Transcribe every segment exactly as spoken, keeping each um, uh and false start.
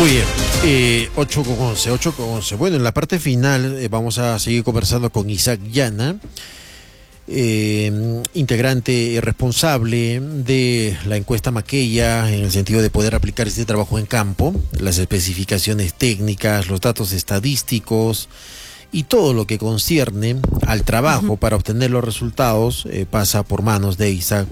Muy bien, eh, ocho con once, ocho con once. Bueno, en la parte final eh, vamos a seguir conversando con Isaac Llana, eh, integrante y responsable de la encuesta Maquella, en el sentido de poder aplicar este trabajo en campo, las especificaciones técnicas, los datos estadísticos y todo lo que concierne al trabajo uh-huh. para obtener los resultados eh, pasa por manos de Isaac.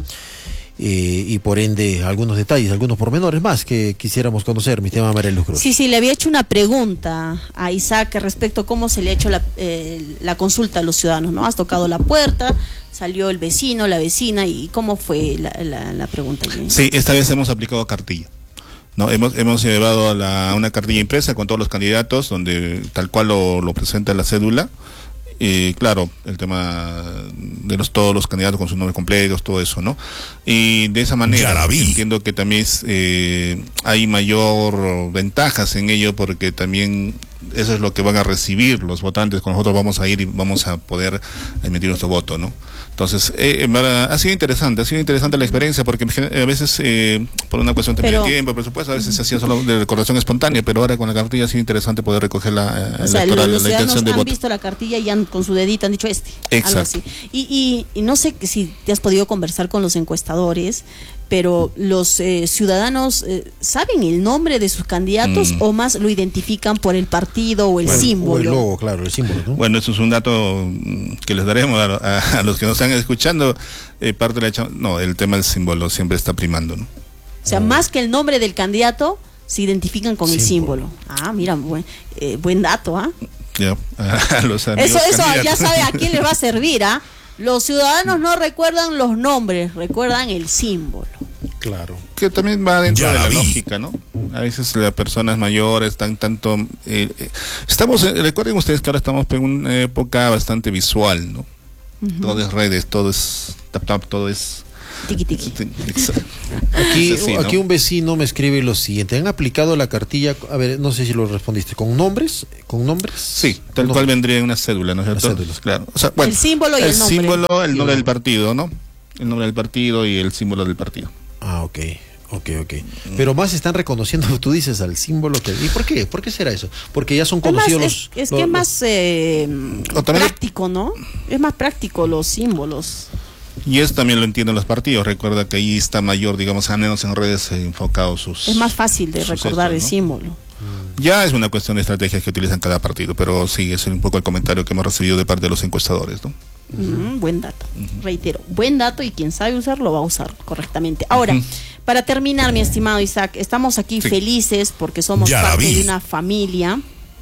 Eh, y por ende algunos detalles, algunos pormenores más que quisiéramos conocer, mi tema María Luz Cruz. Sí, sí, le había hecho una pregunta a Isaac respecto a cómo se le ha hecho la, eh, la consulta a los ciudadanos, ¿no? Has tocado la puerta, salió el vecino, la vecina, y ¿cómo fue la, la, la pregunta? Sí, esta vez hemos aplicado cartilla. No, hemos hemos llevado a la, una cartilla impresa con todos los candidatos, donde tal cual lo, lo presenta la cédula. Y claro, el tema de los todos los candidatos con sus nombres completos, todo eso, ¿no? Y de esa manera entiendo que también es, eh, hay mayor ventajas en ello, porque también eso es lo que van a recibir los votantes cuando nosotros vamos a ir y vamos a poder emitir nuestro voto, ¿no? Entonces, eh, ha sido interesante, ha sido interesante la experiencia, porque a veces, eh, por una cuestión también de tiempo, presupuesto, a veces se hacía solo de recordación espontánea, pero ahora con la cartilla ha sido interesante poder recoger la, o sea, electoral, los la intención de han voto. Visto la cartilla y han con su dedito han dicho este. Exacto. Algo así. Y, y, y no sé si te has podido conversar con los encuestadores, pero los eh, ciudadanos eh, ¿saben el nombre de sus candidatos mm. o más lo identifican por el partido o el bueno, símbolo? O el logo, claro, el símbolo, ¿no? Bueno, eso es un dato que les daremos a, a, a los que nos están escuchando. Eh, parte de la, no, el tema del símbolo siempre está primando, ¿no? O sea, mm. más que el nombre del candidato, se identifican con símbolo. El símbolo. Ah, mira, buen, eh, buen dato, ¿ah? ¿eh? Ya, a los amigos eso, eso candidatos. Ya sabe a quién les va a servir, ¿ah? ¿eh? Los ciudadanos no recuerdan los nombres, recuerdan el símbolo. Claro. Que también va dentro ya de la vi. lógica, ¿no? A veces las personas mayores están tanto... Eh, eh, estamos, eh, recuerden ustedes que ahora estamos en una época bastante visual, ¿no? Uh-huh. Todo es redes, todo es tap tap, todo es... Tiki tiki. Aquí, sí, ¿no? Aquí un vecino me escribe lo siguiente: han aplicado la cartilla, a ver, no sé si lo respondiste, ¿con nombres? ¿Con nombres? Sí, tal cual vendría en una cédula, ¿no es cierto? Cédulas. Claro. O sea, bueno, el símbolo y el, el nombre. El símbolo, el nombre del partido, ¿no? El nombre del partido y el símbolo del partido. Ah, ok. Ok, ok. Pero más están reconociendo, tú dices, al símbolo que... ¿Y por qué? ¿Por qué será eso? Porque ya son conocidos Además, los... Es, es los, que es los... más eh, práctico, ¿no? Es más práctico los símbolos. Y eso también lo entienden los partidos. Recuerda que ahí está mayor, digamos, al menos en redes eh, enfocados sus... Es más fácil de recordar hechos, el ¿no? símbolo. Ya es una cuestión de estrategias que utilizan cada partido, pero sí, es un poco el comentario que hemos recibido de parte de los encuestadores, ¿no? Mm, buen dato, uh-huh. Reitero, buen dato, y quien sabe usarlo va a usar correctamente. Ahora, uh-huh. para terminar, mi estimado Isaac, estamos aquí sí. felices porque somos ya parte de una familia,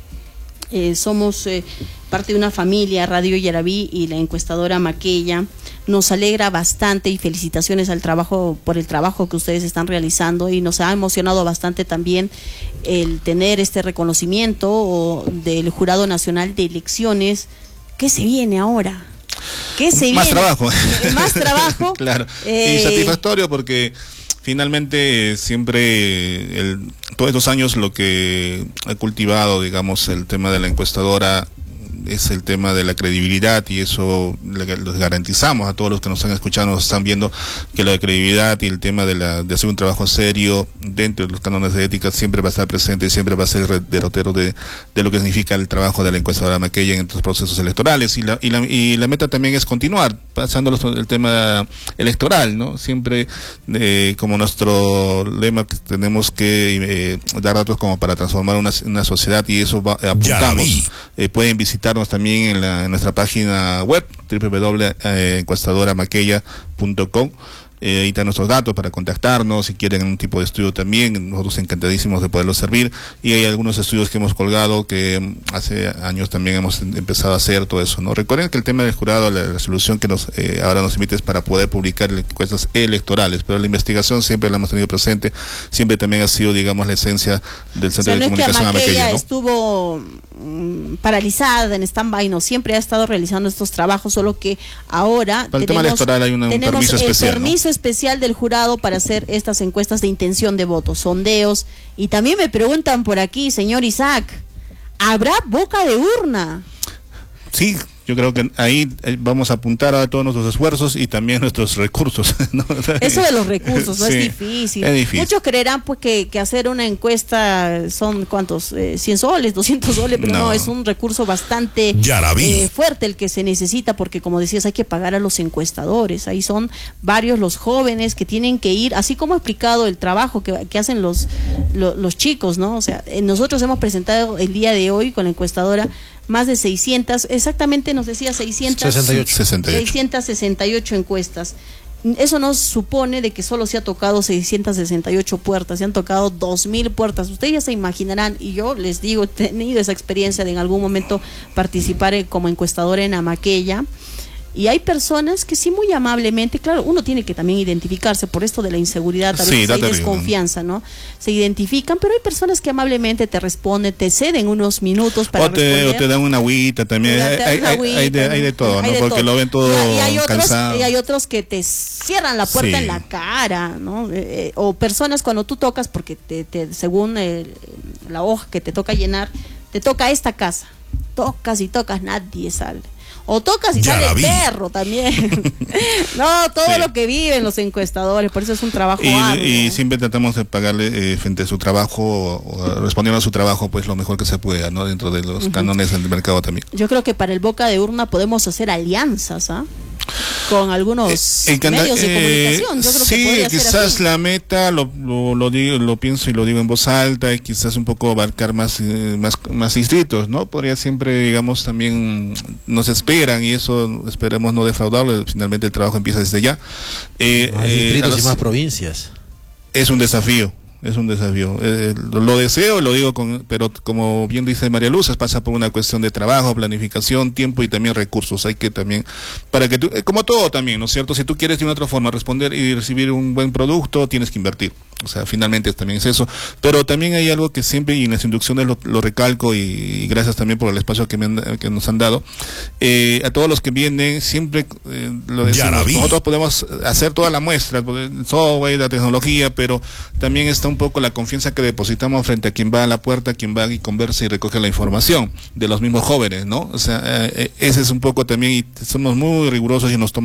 eh, somos eh, parte de una familia, Radio Yaraví y la encuestadora Maquella. Nos alegra bastante y felicitaciones al trabajo, por el trabajo que ustedes están realizando, y nos ha emocionado bastante también el tener este reconocimiento del Jurado Nacional de Elecciones. ¿Qué se viene ahora? ¿Qué se más viene? trabajo. Más trabajo. Claro. Eh, y satisfactorio porque finalmente eh, siempre, el, todos estos años lo que ha cultivado, digamos, el tema de la encuestadora es el tema de la credibilidad, y eso les garantizamos a todos los que nos están escuchando, nos están viendo, que la credibilidad y el tema de, la, de hacer un trabajo serio dentro de los cánones de ética siempre va a estar presente y siempre va a ser derrotero de, de lo que significa el trabajo de la encuestadora Maquella en estos procesos electorales. Y la, y la, y la meta también es continuar pasando el tema electoral, ¿no? Siempre eh, como nuestro lema, que tenemos que eh, dar datos como para transformar una, una sociedad, y eso va, apuntamos. Eh, pueden visitarnos también en, la, en nuestra página web doble u doble u doble u punto encuestadora maquella punto com. Eh, ahí están nuestros datos para contactarnos si quieren un tipo de estudio también, nosotros encantadísimos de poderlos servir. Y hay algunos estudios que hemos colgado que hace años también hemos empezado a hacer todo eso, ¿no? Recuerden que el tema del jurado, la resolución que nos eh, ahora nos emite es para poder publicar encuestas electorales, pero la investigación siempre la hemos tenido presente, siempre también ha sido, digamos, la esencia del Centro o sea, no de Comunicación es que Maquella, ¿no? Estuvo mm, paralizada en stand-by, no, siempre ha estado realizando estos trabajos, solo que ahora para el tenemos, tema electoral hay una, un permiso especial, el permiso ¿no? especial del jurado para hacer estas encuestas de intención de voto, sondeos. Y también me preguntan por aquí, señor Isaac, ¿habrá boca de urna? Sí, yo creo que ahí vamos a apuntar a todos nuestros esfuerzos y también nuestros recursos, ¿no? Eso de los recursos, no sí, es difícil. es difícil. Muchos creerán pues que, que hacer una encuesta son cuántos, eh, cien soles, doscientos soles, pero no, no es un recurso bastante eh, fuerte el que se necesita, porque como decías, hay que pagar a los encuestadores. Ahí son varios los jóvenes que tienen que ir, así como he explicado el trabajo que, que hacen los, los, los chicos, ¿no? O sea, eh, nosotros hemos presentado el día de hoy con la encuestadora más de seiscientas, exactamente nos decía seiscientas sesenta y ocho. seiscientas sesenta y ocho encuestas. Eso no supone de que solo se ha tocado seiscientas sesenta y ocho puertas, se han tocado dos mil puertas. Ustedes ya se imaginarán, y yo les digo, he tenido esa experiencia de en algún momento participar como encuestadora en Amaqueya. Y hay personas que sí, muy amablemente, claro, uno tiene que también identificarse por esto de la inseguridad, a veces sí, hay desconfianza, ¿no? Se identifican, pero hay personas que amablemente te responden, te ceden unos minutos para o te, responder. O te dan una agüita también, hay, hay, agüita, hay, de, hay de todo, ¿no? Porque todo. Lo ven todo y, y hay otros, cansado. Y hay otros que te cierran la puerta sí. en la cara, ¿no? Eh, o personas cuando tú tocas, porque te, te, según el, la hoja que te toca llenar, te toca esta casa, tocas y tocas, nadie sale. O tocas y ya sale el perro también. No, todo sí. lo que viven los encuestadores, por eso es un trabajo y, arduo. Y siempre tratamos de pagarle eh, frente a su trabajo, o, o respondiendo a su trabajo, pues lo mejor que se pueda, ¿no? Dentro de los uh-huh. cánones del mercado también. Yo creo que para el boca de urna podemos hacer alianzas, ¿ah? ¿eh? Con algunos eh, medios de comunicación. Yo creo sí, que quizás la meta, lo, lo, lo, digo, lo pienso y lo digo en voz alta, y quizás un poco abarcar más, eh, más, más distritos, ¿no? Podría siempre, digamos, también nos esperan, y eso esperemos no defraudarlo, finalmente el trabajo empieza desde ya. Eh, más distritos eh, los, y más provincias. Es un desafío. Es un desafío. Eh, lo, lo deseo, lo digo, con, pero como bien dice María Luz, pasa por una cuestión de trabajo, planificación, tiempo y también recursos. Hay que también, para que tú, eh, como todo también, ¿no es cierto? Si tú quieres de una otra forma responder y recibir un buen producto, tienes que invertir. O sea, finalmente también es eso. Pero también hay algo que siempre, y en las inducciones lo, lo recalco, y, y gracias también por el espacio que, me han, que nos han dado, eh, a todos los que vienen, siempre eh, lo decimos, nosotros podemos hacer toda la muestra, el software, la tecnología, pero también está un poco la confianza que depositamos frente a quien va a la puerta, quien va y conversa y recoge la información de los mismos jóvenes, ¿no? O sea, eh, ese es un poco también, y somos muy rigurosos y nos tomamos